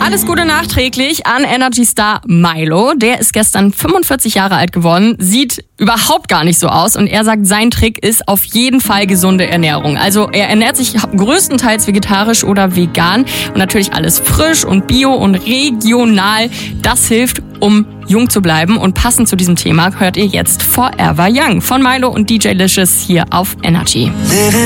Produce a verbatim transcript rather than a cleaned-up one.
Alles Gute nachträglich an Energy-Star Milo. Der ist gestern fünfundvierzig Jahre alt geworden, sieht überhaupt gar nicht so aus und er sagt, sein Trick ist auf jeden Fall gesunde Ernährung. Also er ernährt sich größtenteils vegetarisch oder vegan und natürlich alles frisch und bio und regional. Das hilft, um jung zu bleiben, und passend zu diesem Thema hört ihr jetzt Forever Young von Milo und D J Licious hier auf Energy.